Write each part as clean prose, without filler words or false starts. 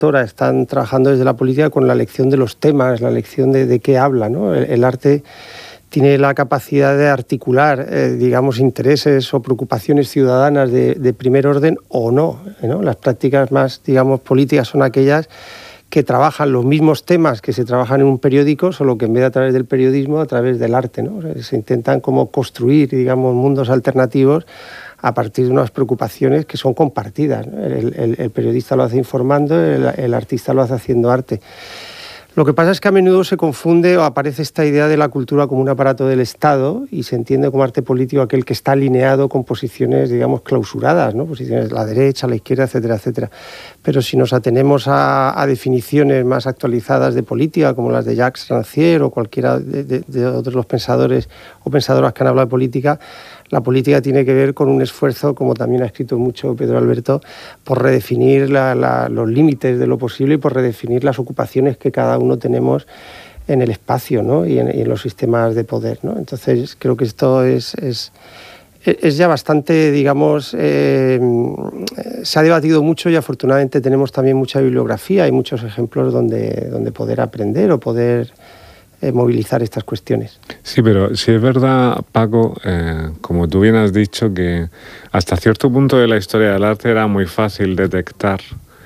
ahora están trabajando desde la política con la elección de los temas, la elección de qué habla, ¿no? El arte tiene la capacidad de articular, digamos, intereses o preocupaciones ciudadanas de primer orden o no, ¿no? Las prácticas más, digamos, políticas son aquellas que trabajan los mismos temas que se trabajan en un periódico, solo que en vez de a través del periodismo, a través del arte, ¿no? Se intentan como construir, digamos, mundos alternativos a partir de unas preocupaciones que son compartidas, ¿no? El periodista lo hace informando, el artista lo hace haciendo arte. Lo que pasa es que a menudo se confunde o aparece esta idea de la cultura como un aparato del Estado y se entiende como arte político aquel que está alineado con posiciones, digamos, clausuradas, ¿no? Posiciones de la derecha, la izquierda, etcétera, etcétera. Pero si nos atenemos a definiciones más actualizadas de política, como las de Jacques Rancière o cualquiera de otros los pensadores o pensadoras que han hablado de política, la política tiene que ver con un esfuerzo, como también ha escrito mucho Pedro Alberto, por redefinir los límites de lo posible y por redefinir las ocupaciones que cada uno tenemos en el espacio, ¿no? y en los sistemas de poder, ¿no? Entonces creo que esto es ya bastante, digamos, se ha debatido mucho y afortunadamente tenemos también mucha bibliografía y muchos ejemplos donde poder aprender o poder movilizar estas cuestiones. Sí, pero sí es verdad, Paco, como tú bien has dicho, que hasta cierto punto de la historia del arte era muy fácil detectar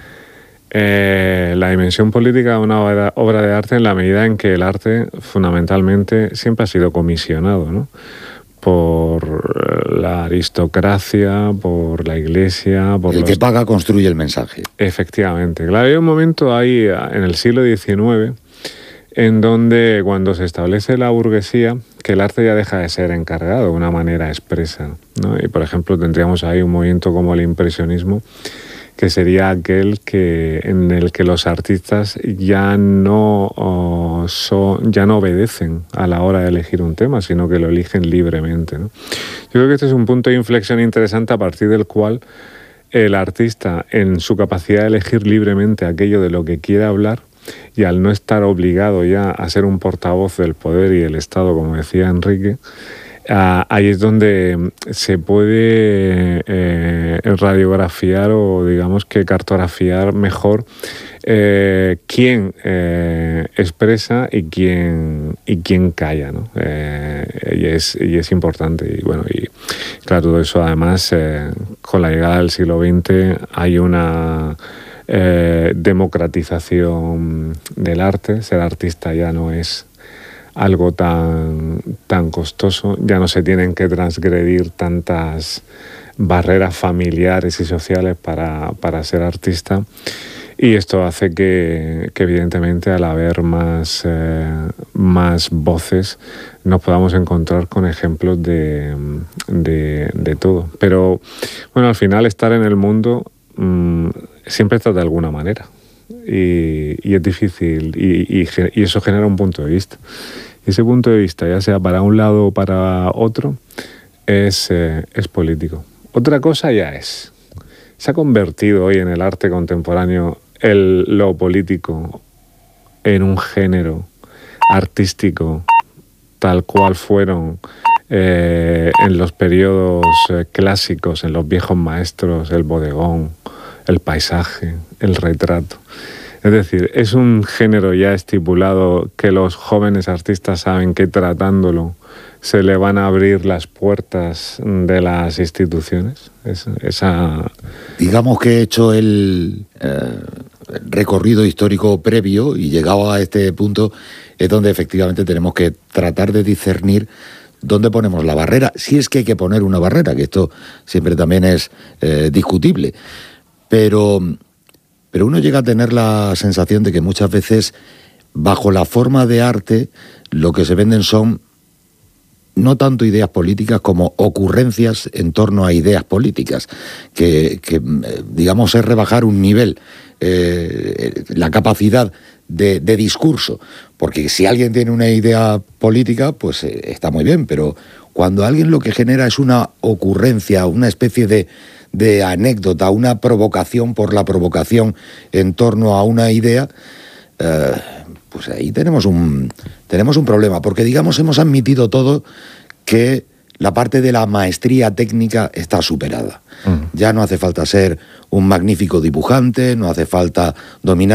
la dimensión política de una obra de arte en la medida en que el arte fundamentalmente siempre ha sido comisionado, ¿no? Por la aristocracia, por la iglesia... por el que paga construye el mensaje. Efectivamente. Claro, hay un momento ahí en el siglo XIX en donde cuando se establece la burguesía, que el arte ya deja de ser encargado de una manera expresa, ¿no? Y por ejemplo tendríamos ahí un movimiento como el impresionismo, que sería aquel en el que los artistas ya no obedecen a la hora de elegir un tema, sino que lo eligen libremente, ¿no? Yo creo que este es un punto de inflexión interesante a partir del cual el artista, en su capacidad de elegir libremente aquello de lo que quiere hablar, y al no estar obligado ya a ser un portavoz del poder y del Estado, como decía Enrique, ahí es donde se puede radiografiar o digamos que cartografiar mejor quién expresa y quién calla, ¿no? Y es importante. Y bueno, y claro, todo eso además con la llegada del siglo XX hay una democratización del arte. Ser artista ya no es algo tan costoso, ya no se tienen que transgredir tantas barreras familiares y sociales para ser artista, y esto hace que evidentemente al haber más voces nos podamos encontrar con ejemplos de todo. Pero bueno, al final estar en el mundo siempre está de alguna manera y es difícil y eso genera un punto de vista. Y ese punto de vista, ya sea para un lado o para otro, es político. Otra cosa se ha convertido hoy en el arte contemporáneo lo político en un género artístico tal cual fueron en los periodos clásicos, en los viejos maestros, el bodegón, el paisaje, el retrato. Es decir, es un género ya estipulado que los jóvenes artistas saben que tratándolo se le van a abrir las puertas de las instituciones. Digamos que he hecho el recorrido histórico previo y llegado a este punto es donde efectivamente tenemos que tratar de discernir dónde ponemos la barrera, si es que hay que poner una barrera, que esto siempre también es discutible. Pero uno llega a tener la sensación de que muchas veces, bajo la forma de arte, lo que se venden son no tanto ideas políticas como ocurrencias en torno a ideas políticas, que digamos, es rebajar un nivel, la capacidad de discurso. Porque si alguien tiene una idea política, pues está muy bien, pero cuando alguien lo que genera es una ocurrencia, una especie de anécdota, una provocación por la provocación en torno a una idea, pues ahí tenemos un problema, porque digamos hemos admitido todo que la parte de la maestría técnica está superada. Ya no hace falta ser un magnífico dibujante, no hace falta dominar